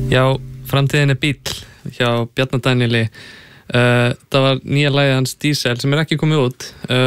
Já, framtíðin bíll hjá Bjarna Daníeli. Það var nýja lagið hans Diesel sem ekki komið út.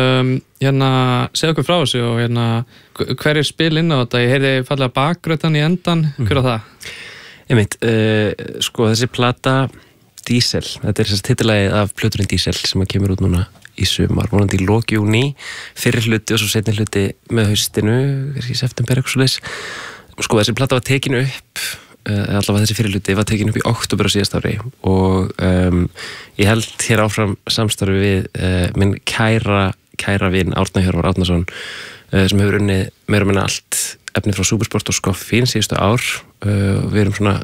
Segðu okkur frá þessu og hverjir spil inn á þetta? Ég heyrði fallega bakgrötan í endan. Hver á það? Einmitt, þessi plata Diesel, þetta þessi titillagið af plötunni Diesel sem kemur út núna í sumar, vonandi í lok júní, fyrri hluti og svo seinni hluti með haustinu, kannski í september eitthvað svoleiðis. Þessi plata var tekin upp, allavega þessi fyrri hluti var tekin upp í október á síðasta ári og ég held hér áfram samstarfi við minn kæra vin Árna Hjörvar Árnason sem hefur unnið meira og minna allt efni frá Supersport og Skoffín síðustu ár. Við erum svona,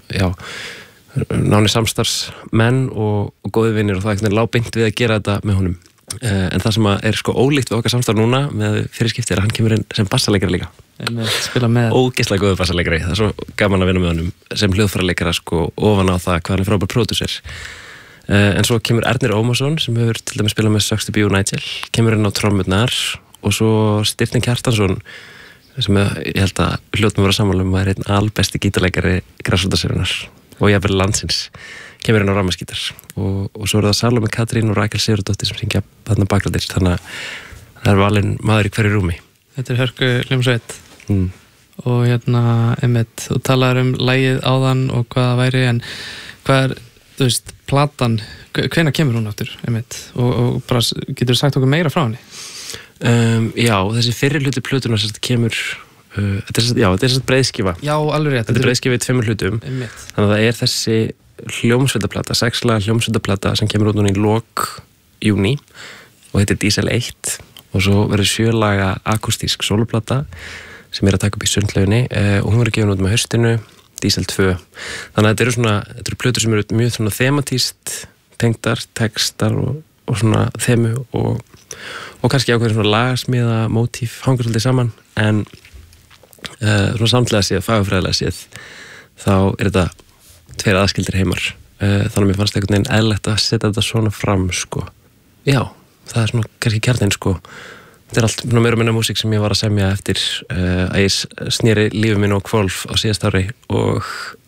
nánir samstarfsmenn og góði vinir og það ekkert lá beint við að gera þetta með honum. En það sem er ólíkt við okkar samstarf núna með fyrirskipti að hann kemur inn sem bassaleikari líka. Spila með. Ógeðslega góður bassaleikari. Það er svo gaman að vinna með honum sem hljóðfæraleikara ofan á það hvað hann er frábær pródúser. En svo kemur Ernir Ómarsson sem hefur til dæmis spilað með Sucks to be you Nigel, kemur inn á trommurnar og svo Styrting Kjartansson sem ég held að hljótum að vera sammála er einn albesti gítarleikari Grasrótarseríunnar og jafnvel landsins, kemur inn á rammaskítar og svo það Salome Katrín og Rakel Sigurðardóttir sem syngja þarna bakgræðir, þannig að það er valinn maður í hverju rúmi. Þetta er hörku hljómsveit. Og einmitt, þú talaður lagið áðan og hvað það væri, en hvað platan, hvenær kemur hún aftur, einmitt, og bara getur þú sagt okkur meira frá henni? Já, þessi fyrri hluti plötunar kemur, þetta er breiðskífa. Já, alveg rétt. Þetta er breiðskífa í 2 hlutum, einmitt. Þannig að það er þessi hljómsveitaplata, 6-laga hljómsveitaplata sem kemur út núna í lok júní og heitir Diesel 1 og svo verður 7-laga akústísk sóloplata sem að taka upp í Sundlauginni og hún verður gefin út með haustinu, Diesel 2. Þannig að þetta eru plötur sem eru mjög svona thematíst tengdar, textar og svona þemu og kannski ákveðin svona lagasmíða, mótíf, hangur svolítið saman, en svona samtlega séð, fagurfræðilega séð, þá er þetta 2 aðskildir heimar. Þannig að mér fannst einhvern veginn eðlilegt að setja þetta svona fram, Já, það er svona kannski kjarninn, Þetta er allt meira og minna músík sem ég var að semja eftir að ég sneri lífið minn á hvolf á síðast ári og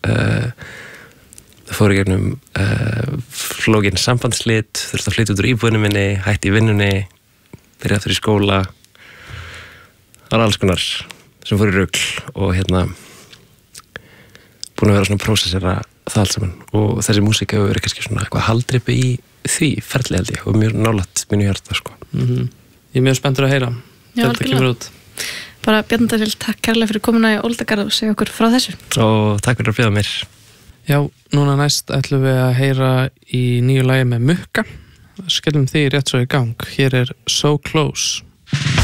fór í gegnum flókin sambandslit, þurfti að flytja út úr íbúðinu minni, hætti í vinnunni, byrjaði aftur í skóla. Það var alls konar sem fór í rugl og búin að vera svona að prósessera það allt saman og þessi músík hefur verið kannski svona eitthvað haldreipi í því ferli held ég og mjög nálægt mínu hjarta Ég er mjög spenntur að heyra. Já, algjörlega. Bara Bjarni Daníel, takk kærlega fyrir komuna í Óldagarð og segja okkur frá þessu. Og takk fyrir að bjóða mér. Já, núna næst ætlum við að heyra í nýju lagi með Mukka. Skellum því rétt svo í gang. Hér er So Close.